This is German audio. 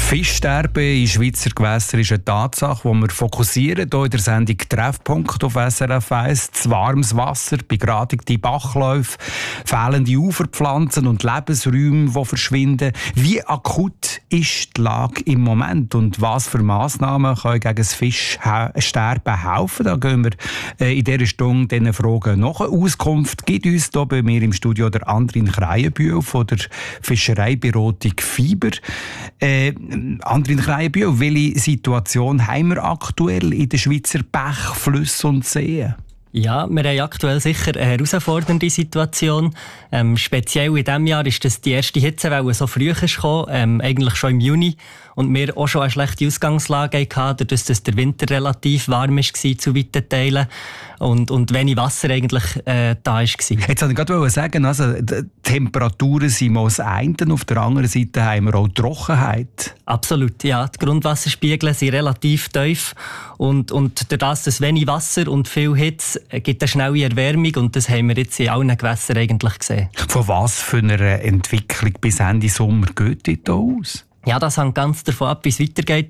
Fischsterben in Schweizer Gewässern ist eine Tatsache, die wir fokussieren hier in der Sendung «Treffpunkt» auf SRF 1. Zu warmes Wasser, begradigte Bachläufe, fehlende Uferpflanzen und Lebensräume, die verschwinden. Wie akut ist die Lage im Moment und was für Massnahmen können gegen das Fischsterben helfen? Da gehen wir in dieser Stunde diesen Fragen nach. Auskunft gibt uns hier bei mir im Studio der Andrin Kreienbühl von der Fischereiberatung Fiber. Andrin Kreienbühl, welche Situation haben wir aktuell in den Schweizer Bächen, Flüssen und Seen? Ja, wir haben aktuell sicher eine herausfordernde Situation. Speziell in diesem Jahr ist das die erste Hitzewelle so früh gekommen, eigentlich schon im Juni. Und wir auch schon eine schlechte Ausgangslage hatten, dadurch, dass der Winter relativ warm war zu weiten Teilen und wenig Wasser eigentlich da war. Jetzt wollte ich gerade sagen, also, die Temperaturen sind mal das eine, auf der anderen Seite haben wir auch Trockenheit. Absolut, ja. Die Grundwasserspiegel sind relativ tief und durch das, dass wenig Wasser und viel Hitze gibt eine schnelle Erwärmung und das haben wir jetzt in allen Gewässern eigentlich gesehen. Von was für einer Entwicklung bis Ende Sommer geht das aus? Ja, das hängt ganz davon ab, wie es weitergeht.